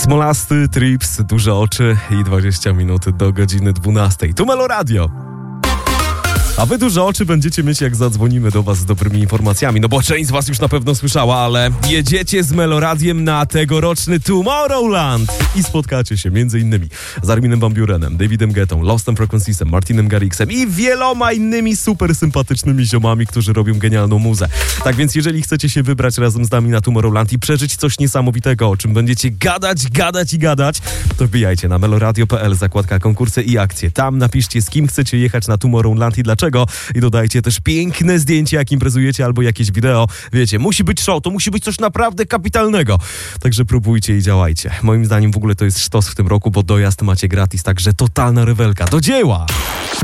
Smolasty, Trips, Duże Oczy i 20 minut do godziny 12. Tu Melo Radio. A wy duże oczy będziecie mieć, jak zadzwonimy do was z dobrymi informacjami. No bo część z was już na pewno słyszała, ale jedziecie z Meloradiem na tegoroczny Tomorrowland i spotkacie się m.in. z Arminem Van Burenem, Davidem Guettą, Lost and Frequencysem, Martinem Garrixem i wieloma innymi super sympatycznymi ziomami, którzy robią genialną muzę. Tak więc jeżeli chcecie się wybrać razem z nami na Tomorrowland i przeżyć coś niesamowitego, o czym będziecie gadać, to wbijajcie na meloradio.pl, zakładka konkursy i akcje. Tam napiszcie, z kim chcecie jechać na Tomorrowland i dlaczego. I dodajcie też piękne zdjęcie, jak imprezujecie, albo jakieś wideo. Wiecie, musi być show, to musi być coś naprawdę kapitalnego. Także próbujcie i działajcie. Moim zdaniem w ogóle to jest sztos w tym roku, bo dojazd macie gratis, także totalna rewelka. Do dzieła!